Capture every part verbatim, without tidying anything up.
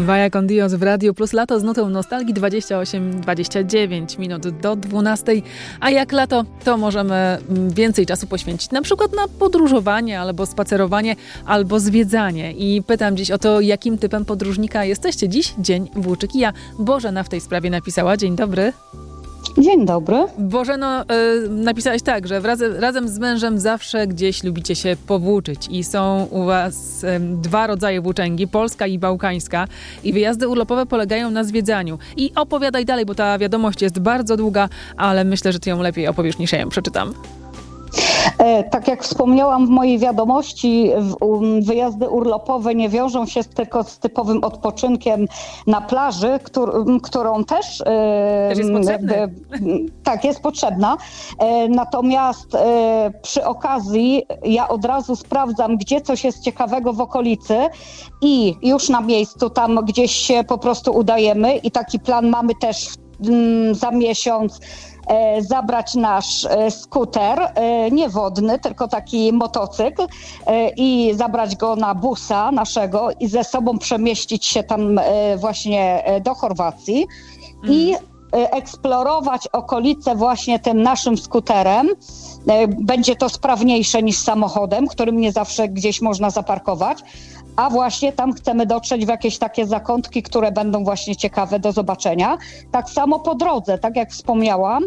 Vaya con Dios w Radiu Plus. Lato z nutą nostalgii, dwadzieścia osiem dwadzieścia dziewięć minut do dwunastej. A jak lato, to możemy więcej czasu poświęcić na przykład na podróżowanie, albo spacerowanie, albo zwiedzanie. I pytam dziś o to, jakim typem podróżnika jesteście. Dziś dzień włóczykija. Bożena w tej sprawie napisała. Dzień dobry. Dzień dobry. Bożeno, y, napisałaś tak, że wraz, razem z mężem zawsze gdzieś lubicie się powłóczyć i są u was y, dwa rodzaje włóczęgi, polska i bałkańska, i wyjazdy urlopowe polegają na zwiedzaniu. I opowiadaj dalej, bo ta wiadomość jest bardzo długa, ale myślę, że ty ją lepiej opowiesz, niż ja ją przeczytam. E, tak jak wspomniałam w mojej wiadomości, w, um, wyjazdy urlopowe nie wiążą się tylko z typowym odpoczynkiem na plaży, któr, którą też, e, też jest potrzebna. E, tak, jest potrzebna. E, natomiast e, przy okazji ja od razu sprawdzam, gdzie coś jest ciekawego w okolicy i już na miejscu tam gdzieś się po prostu udajemy i taki plan mamy też m, za miesiąc. E, zabrać nasz e, skuter, e, nie wodny, tylko taki motocykl e, i zabrać go na busa naszego i ze sobą przemieścić się tam e, właśnie e, do Chorwacji mm. i e, eksplorować okolice właśnie tym naszym skuterem. E, będzie to sprawniejsze niż samochodem, którym nie zawsze gdzieś można zaparkować, a właśnie tam chcemy dotrzeć w jakieś takie zakątki, które będą właśnie ciekawe do zobaczenia. Tak samo po drodze, tak jak wspomniałam,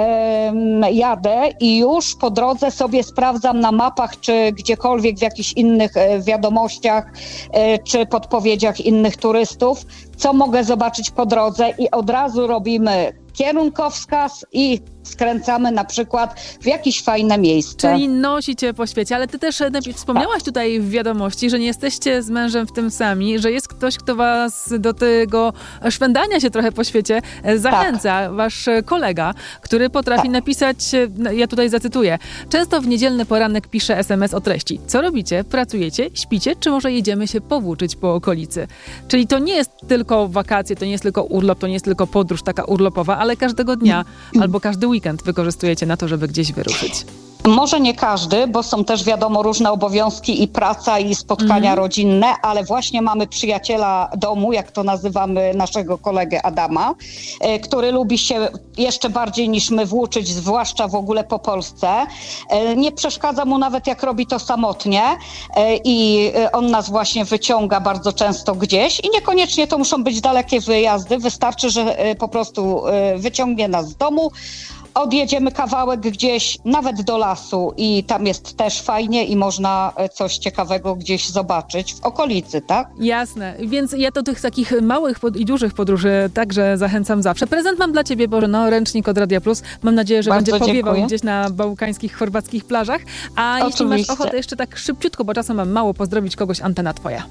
em, jadę i już po drodze sobie sprawdzam na mapach, czy gdziekolwiek w jakichś innych e, wiadomościach, e, czy podpowiedziach innych turystów, co mogę zobaczyć po drodze i od razu robimy kierunkowskaz i skręcamy na przykład w jakieś fajne miejsce. Czyli nosicie po świecie, ale ty też wspomniałaś tutaj w wiadomości, że nie jesteście z mężem w tym sami, że jest ktoś, kto was do tego szwendania się trochę po świecie zachęca. Tak. Wasz kolega, który potrafi tak. napisać, ja tutaj zacytuję, często w niedzielny poranek pisze es em es o treści. Co robicie? Pracujecie? Śpicie? Czy może jedziemy się powłóczyć po okolicy? Czyli to nie jest tylko wakacje, to nie jest tylko urlop, to nie jest tylko podróż taka urlopowa, ale każdego dnia albo każdy weekend wykorzystujecie na to, żeby gdzieś wyruszyć. Może nie każdy, bo są też wiadomo różne obowiązki i praca i spotkania mm. rodzinne, ale właśnie mamy przyjaciela domu, jak to nazywamy, naszego kolegę Adama, e, który lubi się jeszcze bardziej niż my włóczyć, zwłaszcza w ogóle po Polsce. E, nie przeszkadza mu nawet, jak robi to samotnie e, i on nas właśnie wyciąga bardzo często gdzieś i niekoniecznie to muszą być dalekie wyjazdy, wystarczy, że e, po prostu e, wyciągnie nas z domu, odjedziemy kawałek gdzieś, nawet do lasu i tam jest też fajnie i można coś ciekawego gdzieś zobaczyć w okolicy, tak? Jasne, więc ja do tych takich małych i dużych podróży także zachęcam zawsze. Prezent mam dla ciebie, Bożeno, ręcznik od Radia Plus. Mam nadzieję, że Bardzo będzie powiewał dziękuję. gdzieś na bałkańskich, chorwackich plażach. A Oczywiście. jeśli masz ochotę jeszcze tak szybciutko, bo czasem mam mało, pozdrowić kogoś, antena twoja.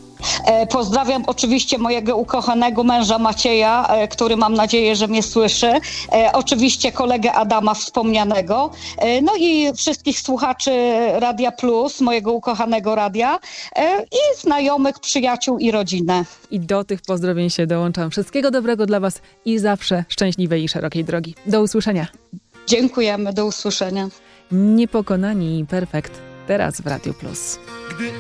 Pozdrawiam oczywiście mojego ukochanego męża Macieja, który mam nadzieję, że mnie słyszy. Oczywiście kolegę Adama wspomnianego. No i wszystkich słuchaczy Radia Plus, mojego ukochanego radia i znajomych, przyjaciół i rodzinę. I do tych pozdrowień się dołączam. Wszystkiego dobrego dla was i zawsze szczęśliwej i szerokiej drogi. Do usłyszenia. Dziękujemy, do usłyszenia. Niepokonani i perfekt. Teraz w Radiu Plus.